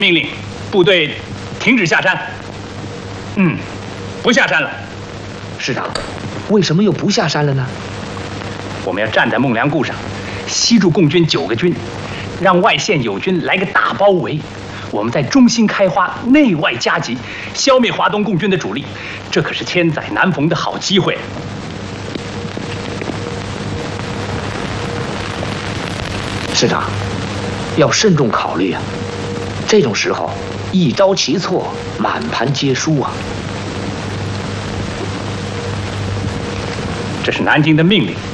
命令部队停止下山。不下山了。 师长，为什么又不下山了呢？ 我们要站在孟良崮上，吸住共军9个军，让外线友军来个大包围。我们在中心开花，内外夹击，消灭华东共军的主力。这可是千载难逢的好机会。 师长，要慎重考虑啊！这种时候，一招棋错，满盘皆输啊！ 这是南京的命令。